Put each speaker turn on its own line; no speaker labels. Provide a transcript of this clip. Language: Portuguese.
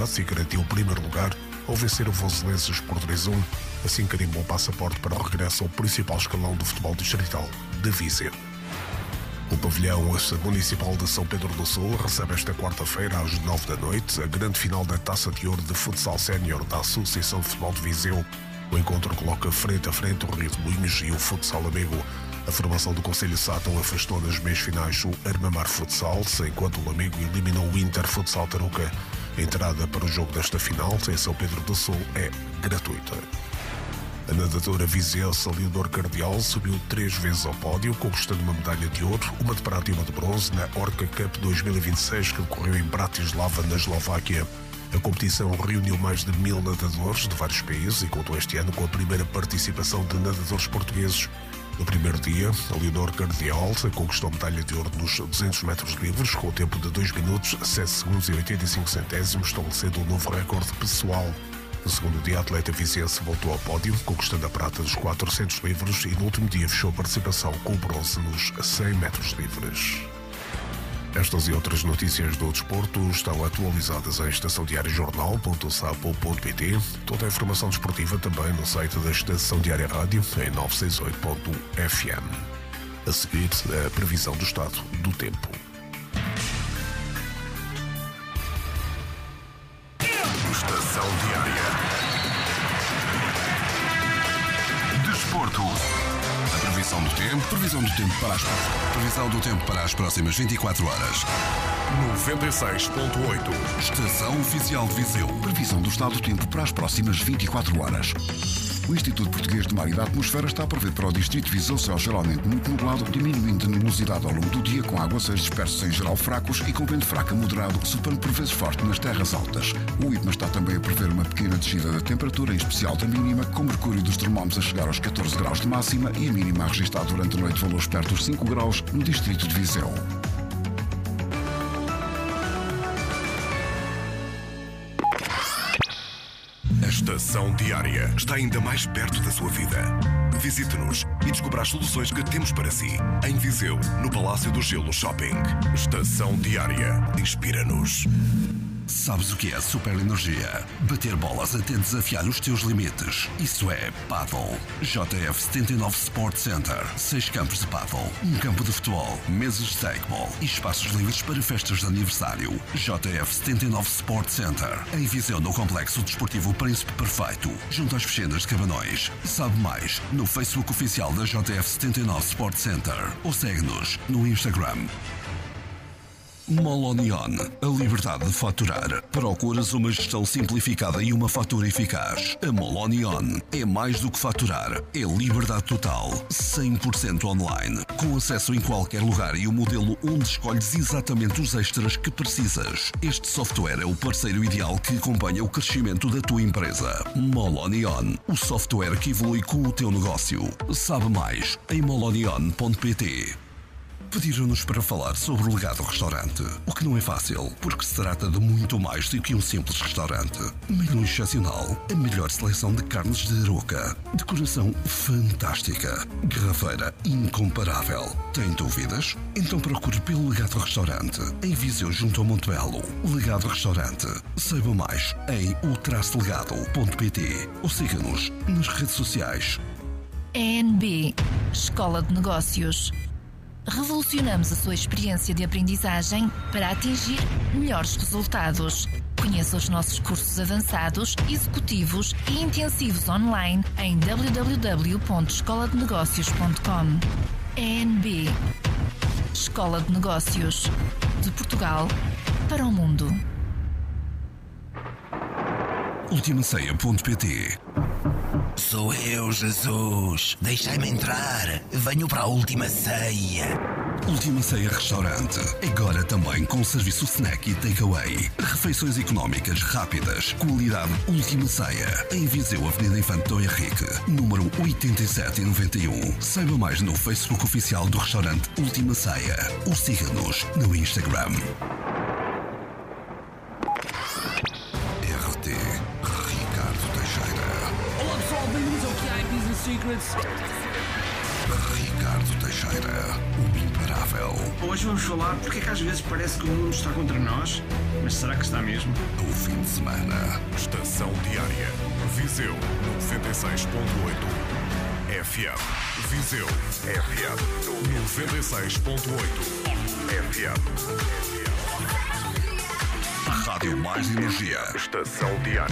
campeonato e garantiu o primeiro lugar ao vencer o Voselenses por 3-1, assim carimbou o passaporte para o regresso ao principal escalão do futebol distrital de Viseu. O pavilhão municipal de São Pedro do Sul recebe esta quarta-feira às 9 da noite a grande final da Taça de Ouro de Futsal Sénior da Associação de Futebol de Viseu. O encontro coloca frente a frente o Rio de Moinhos e o Futsal Amigo. A formação do Conselho Sátão afastou nas meias finais o Armamar Futsal, enquanto o Amigo eliminou o Inter Futsal Tarouca. A entrada para o jogo desta final em São Pedro do Sul é gratuita. A nadadora viziense Leonor Cardial subiu 3 vezes ao pódio, conquistando uma medalha de ouro, uma de prata e uma de bronze na Orca Cup 2026, que decorreu em Bratislava, na Eslováquia. A competição reuniu mais de 1000 nadadores de vários países e contou este ano com a primeira participação de nadadores portugueses. No primeiro dia, a Leonor Cardial conquistou a medalha de ouro nos 200 metros livres com o tempo de 2 minutos, 7 segundos e 85 centésimos, estabelecendo um novo recorde pessoal. No segundo dia, a atleta viziense voltou ao pódio, conquistando a prata dos 400 livres e no último dia fechou a participação com o bronze nos 100 metros livres. Estas e outras notícias do desporto estão atualizadas em estaçãodiariojornal.sapo.pt. Toda a informação desportiva também no site da Estação Diária Rádio em 968.fm. A seguir, a previsão do estado do tempo. Estação Diária. Desporto.
Previsão do tempo para as próximas 24 horas.
96.8.
Estação Oficial de Viseu. Previsão do estado do tempo para as próximas 24 horas. O Instituto Português de Mar e da Atmosfera está a prever para o Distrito de Viseu céu geralmente muito nublado, diminuindo a nebulosidade ao longo do dia, com aguaceiros dispersos em geral fracos e com vento fraco a moderado, soprando por vezes forte nas terras altas. O IPMA está também a prever uma pequena descida da temperatura, em especial da mínima, com mercúrio dos termómetros a chegar aos 14 graus de máxima e a mínima a registrar durante a noite valores perto dos 5 graus no Distrito de Viseu.
A Estação Diária está ainda mais perto da sua vida. Visite-nos e descubra as soluções que temos para si. Em Viseu, no Palácio do Gelo Shopping. Estação Diária. Inspira-nos.
Sabes o que é super energia? Bater bolas até desafiar os teus limites. Isso é Paddle. JF 79 Sport Center. 6 campos de paddle, um campo de futebol, mesas de takeball e espaços livres para festas de aniversário. JF 79 Sport Center. Em Viseu, no Complexo Desportivo Príncipe Perfeito, junto às piscinas de Cabanões. Sabe mais no Facebook oficial da JF 79 Sport Center ou segue-nos no Instagram. Molonion, a liberdade de faturar. Procuras uma gestão simplificada e uma fatura eficaz? A Molonion é mais do que faturar, é liberdade total, 100% online, com acesso em qualquer lugar e o modelo onde escolhes exatamente os extras que precisas. Este software é o parceiro ideal que acompanha o crescimento da tua empresa. Molonion, o software que evolui com o teu negócio. Sabe mais em molonion.pt. Pediram-nos para falar sobre o Legado Restaurante, o que não é fácil, porque se trata de muito mais do que um simples restaurante. Menu excepcional, a melhor seleção de carnes de Aroca, decoração fantástica, garrafeira incomparável. Tem dúvidas? Então procure pelo Legado Restaurante, em Viseu junto ao Montebello. Legado Restaurante. Saiba mais em o-legado.pt ou siga-nos nas redes sociais.
ENB, Escola de Negócios. Revolucionamos a sua experiência de aprendizagem para atingir melhores resultados. Conheça os nossos cursos avançados, executivos e intensivos online em www.escoladenegócios.com. ENB, Escola de Negócios, de Portugal para o mundo.
Ultimaceia.pt.
Sou eu, Jesus. Deixai-me entrar. Venho para a Última Ceia.
Última Ceia Restaurante. Agora também com serviço snack e takeaway. Refeições económicas, rápidas. Qualidade Última Ceia. Em Viseu, Avenida Infante Dom Henrique, número 8791. Saiba mais no Facebook oficial do restaurante Última Ceia. Ou siga-nos no Instagram. RT Ricardo Teixeira.
Olá pessoal, bem-vindos ao QI Business Secrets.
Ricardo Teixeira, o imparável.
Hoje vamos falar porque é que às vezes parece que o mundo está contra nós Mas será que está mesmo?
O fim de semana.
Estação Diária. Viseu 96.8 FM. Viseu FM 96.8 FM.
A rádio mais energia.
Estação Diária.